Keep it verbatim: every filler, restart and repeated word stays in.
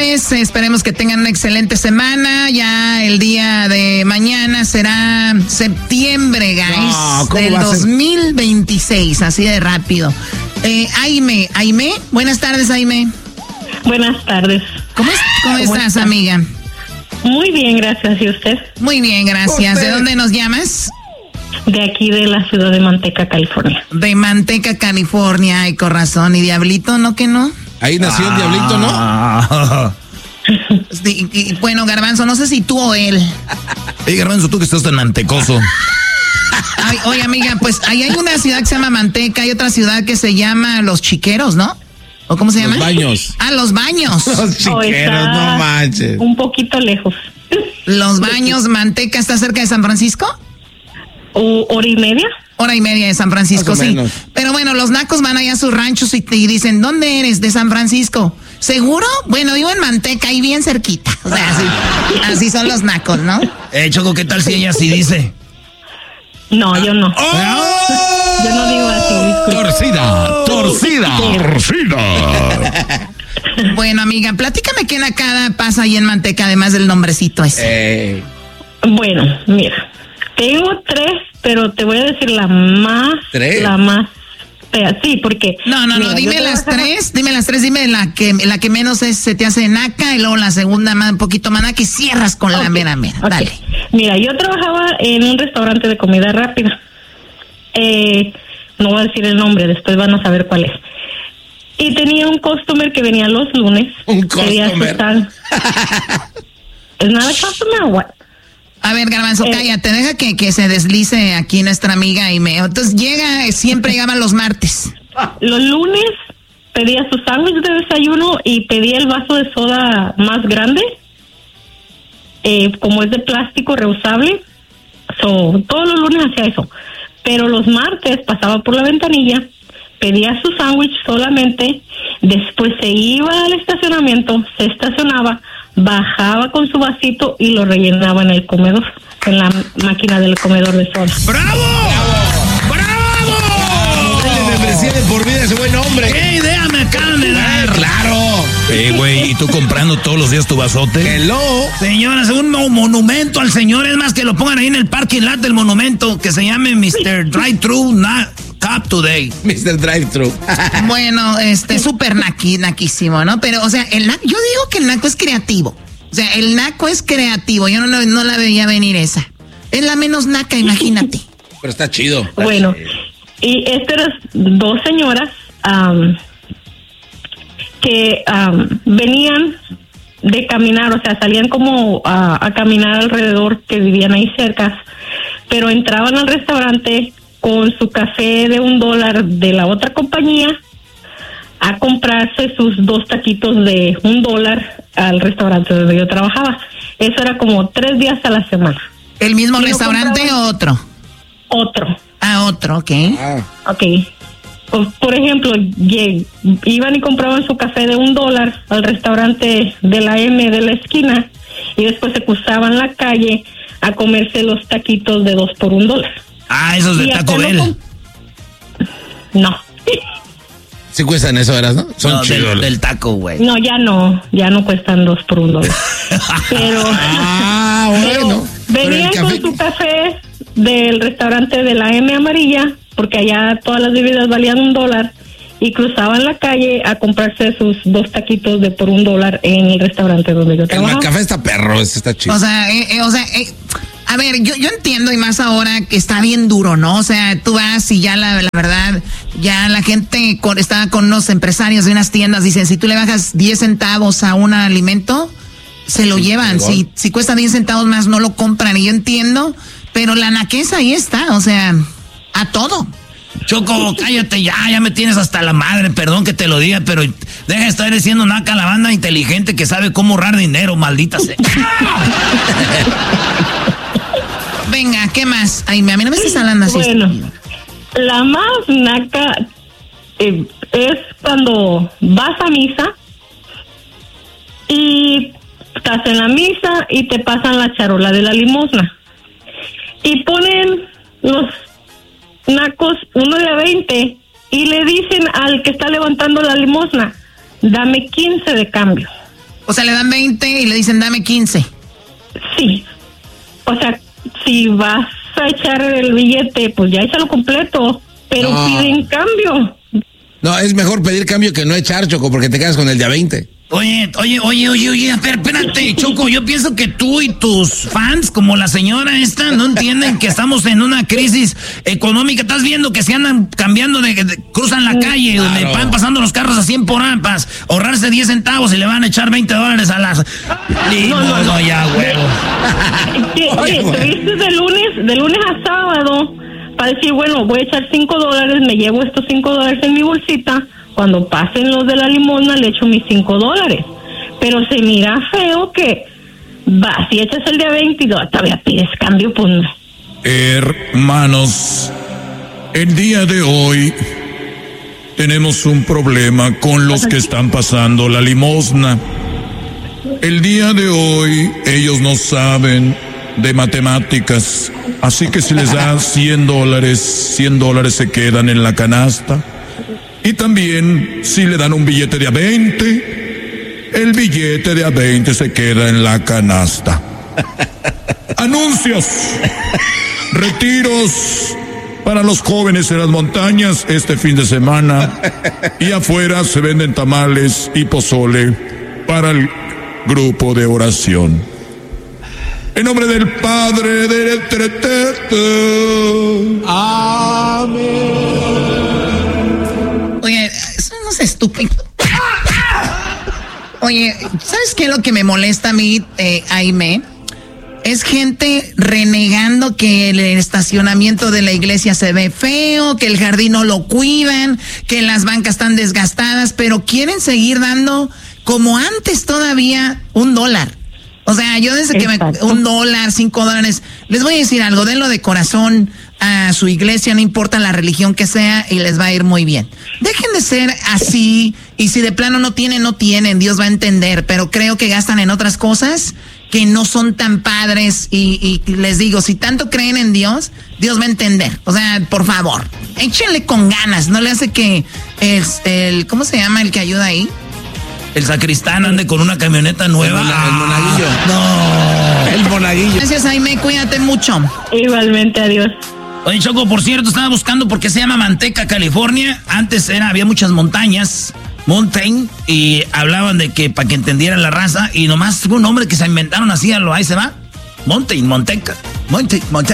tardes, esperemos que tengan una excelente semana. Ya el día de mañana será septiembre, guys, no, del dos mil veintiséis, así de rápido. Eh, Aime, Aime, buenas tardes, Aime. Buenas tardes. ¿Cómo, es, cómo, ¿Cómo estás, está? amiga? Muy bien, gracias. ¿Y usted? Muy bien, gracias. ¿Usted? ¿De dónde nos llamas? De aquí, de la ciudad de Manteca, California. De Manteca, California. Ay, con razón. ¿Y Diablito, no que no? Ahí nació ah. el Diablito, ¿no? Sí, y, bueno, Garbanzo, no sé si tú o él. Hey, Garbanzo, tú que estás tan mantecoso. Ay, oye, amiga, pues ahí hay una ciudad que se llama Manteca, hay otra ciudad que se llama Los Chiqueros, ¿no? ¿O cómo se llama? Los Baños. Ah, Los Baños. Los Chiqueros, no manches. Un poquito lejos. Los Baños, Manteca, ¿está cerca de San Francisco? ¿O hora y media? Hora y media de San Francisco, sí. Menos. Pero bueno, los nacos van allá a sus ranchos y, y dicen, ¿dónde eres? De San Francisco. ¿Seguro? Bueno, vivo en Manteca, ahí bien cerquita. O sea, así, así son los nacos, ¿no? Eh, Choco, ¿qué tal si ella sí dice? No, yo no. ¡Oh! Yo no digo así. Torcida, torcida, torcida. Bueno, amiga, platícame qué nacada pasa ahí en Manteca, además del nombrecito ese. Eh. Bueno, mira, tengo tres, pero te voy a decir la más, ¿Tres? la más fea, sí, porque... No, no, mira, no, dime las trabajaba... tres, dime las tres, dime la que la que menos es, se te hace naca, y luego la segunda más, un poquito más naca, y cierras con okay. la mera mera, okay. Dale. Mira, yo trabajaba en un restaurante de comida rápida, eh, no voy a decir el nombre, después van a saber cuál es. Y tenía un customer que venía los lunes. Un customer. ¿Es nada customer o what? A ver, Garbanzo, eh, cállate, deja que, que se deslice aquí nuestra amiga y me... Entonces llega, siempre llegaban los martes. Los lunes pedía su sándwich de desayuno y pedía el vaso de soda más grande, eh, como es de plástico reusable. So, todos los lunes hacía eso. Pero los martes pasaba por la ventanilla, pedía su sándwich solamente, después se iba al estacionamiento, se estacionaba, bajaba con su vasito y lo rellenaba en el comedor, en la máquina del comedor de soda. ¡Bravo! ¡Bravo! ¡Bravo! ¡Dale membresía de por vida a ese buen hombre! ¡Qué idea me acaban de dar! ¡Claro! Eh, güey, ¿y tú comprando todos los días tu vasote? ¡Hello! Señora, es un monumento al señor, es más que lo pongan ahí en el parking lot del monumento, que se llame mister Drive-Thru Not Cup Today. mister Drive-Thru. Bueno, este, súper naqui, naquísimo, ¿no? Pero, o sea, el naco, yo digo que el naco es creativo. O sea, el naco es creativo, yo no, no la veía venir esa. Es la menos naca, imagínate. Pero está chido. Está bueno, chido. Y estas dos señoras um, que um, venían de caminar, o sea, salían como a, a caminar alrededor, que vivían ahí cerca, pero entraban al restaurante con su café de un dólar de la otra compañía a comprarse sus dos taquitos de un dólar al restaurante donde yo trabajaba. Eso era como tres días a la semana. ¿El mismo restaurante o otro? Otro. Ah, otro, ok. Ah. Ok. Por, por ejemplo, iban y compraban su café de un dólar al restaurante de la M de la esquina y después se cruzaban la calle a comerse los taquitos de dos por un dólar. Ah, esos de Taco Bell. No. no. Sí cuestan eso, ¿verdad? ¿No? Son no, chidos. Del, del taco, güey. No, ya no. Ya no cuestan dos por un dólar. Pero... Ah, bueno. Pero venían pero con su café del restaurante de la M amarilla, porque allá todas las bebidas valían un dólar, y cruzaban la calle a comprarse sus dos taquitos de por un dólar en el restaurante donde yo trabajaba. El café está perro, ese está chido. O sea, eh, eh, o sea, eh, a ver, yo, yo entiendo, y más ahora que está bien duro, ¿no? O sea, tú vas y ya la, la verdad, ya la gente con, estaba con unos empresarios de unas tiendas, dicen, si tú le bajas diez centavos a un alimento, se lo sí, llevan. Si, si cuesta diez centavos más, no lo compran. Y yo entiendo, pero la naqueza ahí está, o sea, a todo. Choco, cállate ya, ya me tienes hasta la madre, perdón que te lo diga, pero deja de estar diciendo naca a la banda inteligente que sabe cómo ahorrar dinero, maldita sea. Venga, ¿qué más? Ay, a mí no me estás hablando así. Bueno, la más naca eh, es cuando vas a misa y estás en la misa y te pasan la charola de la limosna y ponen los nacos uno de a veinte y le dicen al que está levantando la limosna, dame quince de cambio. O sea, le dan veinte y le dicen dame quince. Sí. O sea, si vas a echar el billete, pues ya échalo completo, pero No. piden cambio. No, es mejor pedir cambio que no echar, Choco, porque te quedas con el de a veinte. Oye, oye, oye, oye, oye, espera, espérate, Choco, yo pienso que tú y tus fans, como la señora esta, no entienden que estamos en una crisis económica. Estás viendo que se andan cambiando de, de cruzan la calle, Claro. donde van pasando los carros a cien por hora para ahorrarse diez centavos y le van a echar veinte dólares a las... Y No, no, no, no, no. ya, huevo. Sí, oye, te viste de lunes, de lunes a sábado para decir, bueno, voy a echar cinco dólares, me llevo estos cinco dólares en mi bolsita. Cuando pasen los de la limosna, le echo mis cinco dólares. Pero se mira feo que va, si echas el de a veinte y todavía pides cambio, pues no. Hermanos, el día de hoy tenemos un problema con los que están pasando la limosna. El día de hoy ellos no saben de matemáticas, así que si les dan cien dólares, cien dólares se quedan en la canasta. Y también si le dan un billete de a veinte, el billete de a veinte se queda en la canasta. Anuncios. Retiros para los jóvenes en las montañas este fin de semana. Y afuera se venden tamales y pozole para el grupo de oración. En nombre del Padre, del Eterno. Amén. Oye, eso no es estúpido. Oye, ¿sabes qué es lo que me molesta a mí, eh, Aime? Es gente renegando que el estacionamiento de la iglesia se ve feo, que el jardín no lo cuidan, que las bancas están desgastadas, pero quieren seguir dando como antes todavía un dólar. O sea, yo desde que me... Un dólar, cinco dólares. Les voy a decir algo, denlo de corazón a su iglesia, no importa la religión que sea, y les va a ir muy bien. Dejen de ser así, y si de plano no tienen, no tienen, Dios va a entender, pero creo que gastan en otras cosas que no son tan padres, y, y les digo, si tanto creen en Dios, Dios va a entender. O sea, por favor, échenle con ganas, no le hace que el, el ¿cómo se llama el que ayuda ahí? El sacristán ande con una camioneta nueva. El, mona, el monaguillo. No. El monaguillo. Gracias, Jaime, cuídate mucho. Igualmente, adiós. Oye, Choco, por cierto, estaba buscando por qué se llama Manteca, California. Antes era, había muchas montañas, mountain, y hablaban de que para que entendieran la raza, y nomás fue un nombre que se inventaron así a lo ahí se va. Mountain, Monteca. Monte, Monte.